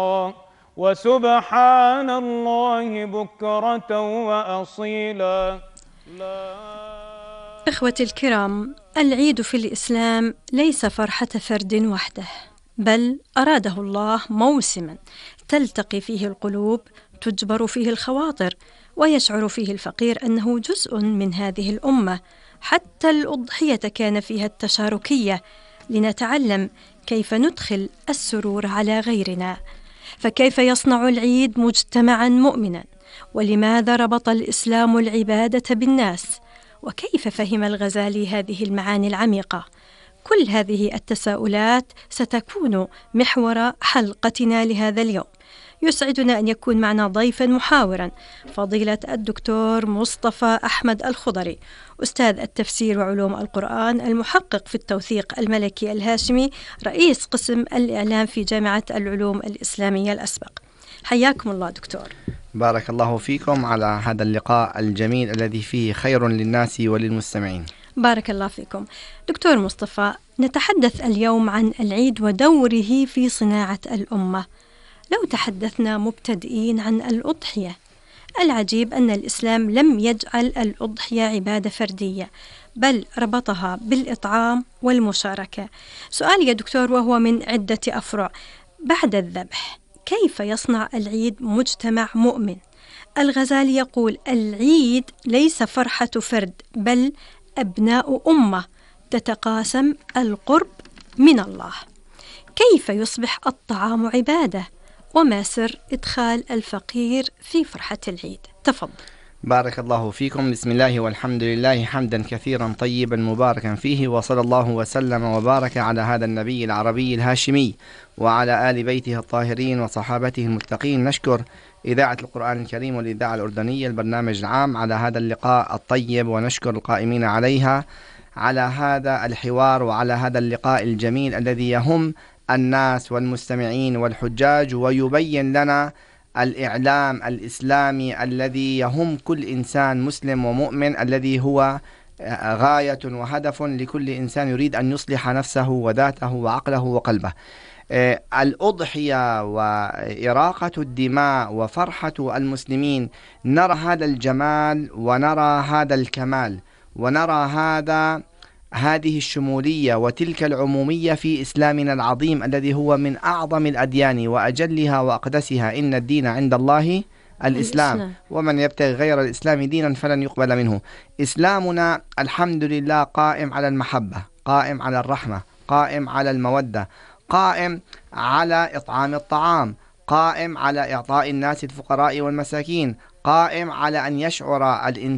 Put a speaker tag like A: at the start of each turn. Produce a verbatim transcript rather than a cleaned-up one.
A: وسبحان الله بكرة وأصيلا.
B: إخوتي الكرام، العيد في الإسلام ليس فرحة فرد وحده، بل أراده الله موسما تلتقي فيه القلوب، تجبر فيه الخواطر، ويشعر فيه الفقير أنه جزء من هذه الأمة. حتى الأضحية كان فيها التشاركية، لنتعلم كيف ندخل السرور على غيرنا. فكيف يصنع العيد مجتمعا مؤمنا؟ ولماذا ربط الإسلام العبادة بالناس؟ وكيف فهم الغزالي هذه المعاني العميقة؟ كل هذه التساؤلات ستكون محور حلقتنا لهذا اليوم. يسعدنا أن يكون معنا ضيفا محاورا فضيلة الدكتور مصطفى أحمد الخضري، أستاذ التفسير وعلوم القرآن، المحقق في التوثيق الملكي الهاشمي، رئيس قسم الإعلام في جامعة العلوم الإسلامية الأسبق. حياكم الله دكتور.
C: بارك الله فيكم على هذا اللقاء الجميل الذي فيه خير للناس وللمستمعين.
B: بارك الله فيكم. دكتور مصطفى، نتحدث اليوم عن العيد ودوره في صناعة الأمة. لو تحدثنا مبتدئين عن الأضحية، العجيب أن الإسلام لم يجعل الأضحية عبادة فردية، بل ربطها بالإطعام والمشاركة. سؤالي يا دكتور وهو من عدة أفرع: بعد الذبح كيف يصنع العيد مجتمع مؤمن؟ الغزالي يقول: العيد ليس فرحة فرد، بل أبناء أمة تتقاسم القرب من الله. كيف يصبح الطعام عبادة؟ وما سر إدخال الفقير في فرحة العيد؟ تفضل.
C: بارك الله فيكم. بسم الله والحمد لله، حمدا كثيرا طيبا مباركا فيه، وصلى الله وسلم وبارك على هذا النبي العربي الهاشمي وعلى آل بيته الطاهرين وصحابته المتقين. نشكر إذاعة القرآن الكريم والإذاعة الأردنية البرنامج العام على هذا اللقاء الطيب، ونشكر القائمين عليها على هذا الحوار وعلى هذا اللقاء الجميل الذي يهم الناس والمستمعين والحجاج، ويبين لنا الإعلام الإسلامي الذي يهم كل إنسان مسلم ومؤمن، الذي هو غاية وهدف لكل إنسان يريد أن يصلح نفسه وذاته وعقله وقلبه. الأضحية وإراقة الدماء وفرحة المسلمين، نرى هذا الجمال ونرى هذا الكمال ونرى هذا هذه الشمولية وتلك العمومية في إسلامنا العظيم الذي هو من أعظم الأديان وأجلها وأقدسها. إن الدين عند الله الإسلام, الإسلام. ومن يبتغي غير الإسلام دينا فلن يقبل منه. إسلامنا الحمد لله قائم على المحبة، قائم على الرحمة، قائم على المودة، قائم على إطعام الطعام، قائم على إعطاء الناس الفقراء والمساكين، قائم على أن يشعر الإنسان